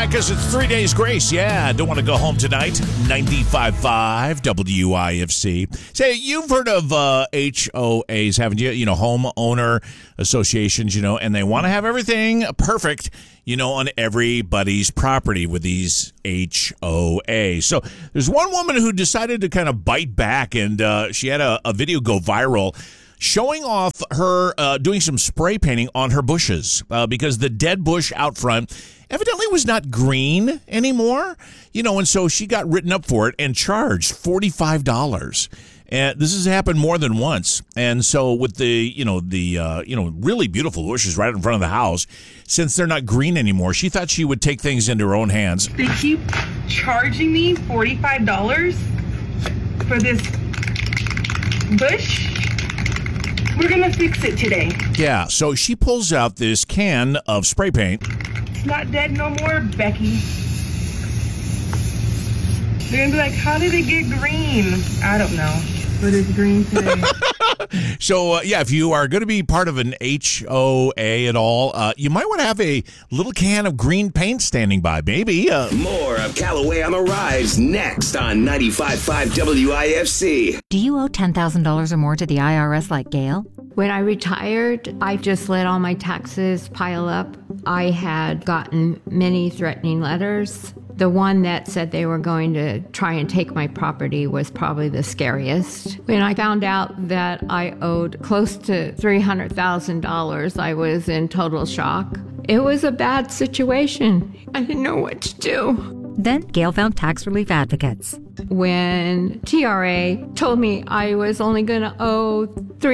Yeah, because it's 3 days grace. Yeah, don't want to go home tonight. 95.5 WIFC. Say, you've heard of HOAs, haven't you? You know, homeowner associations, you know, and they want to have everything perfect, you know, on everybody's property with these HOAs. So there's one woman who decided to kind of bite back, and she had a video go viral showing off her doing some spray painting on her bushes because the dead bush out front evidently was not green anymore, you know, and so she got written up for it and charged $45. And this has happened more than once. And so with the really beautiful bushes right in front of the house, since they're not green anymore, she thought she would take things into her own hands. They keep charging me $45 for this bush. We're going to fix it today. Yeah, so she pulls out this can of spray paint. It's not dead no more, Becky. They're going to be like, how did it get green? I don't know, but it's green today. So, if you are going to be part of an HOA at all, you might want to have a little can of green paint standing by, maybe. More of Callaway on the Rise next on 95.5 WIFC. Do you owe $10,000 or more to the IRS like Gail? When I retired, I just let all my taxes pile up. I had gotten many threatening letters. The one that said they were going to try and take my property was probably the scariest. When I found out that I owed close to $300,000, I was in total shock. It was a bad situation. I didn't know what to do. Then Gail found tax relief advocates. When TRA told me I was only going to owe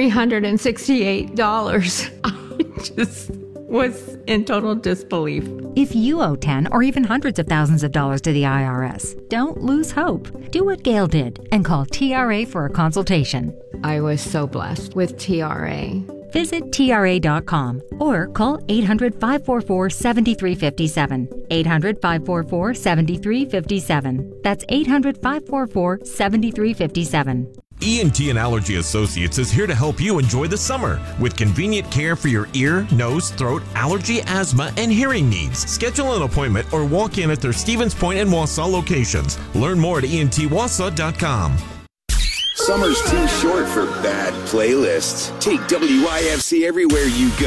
$368, I just was in total disbelief. If you owe 10 or even hundreds of thousands of dollars to the IRS, don't lose hope. Do what Gail did and call TRA for a consultation. I was so blessed with TRA. Visit TRA.com or call 800-544-7357. 800-544-7357. That's 800-544-7357. ENT and Allergy Associates is here to help you enjoy the summer with convenient care for your ear, nose, throat, allergy, asthma, and hearing needs. Schedule an appointment or walk in at their Stevens Point and Wausau locations. Learn more at entwausau.com. Summer's too short for bad playlists. Take WIFC everywhere you go.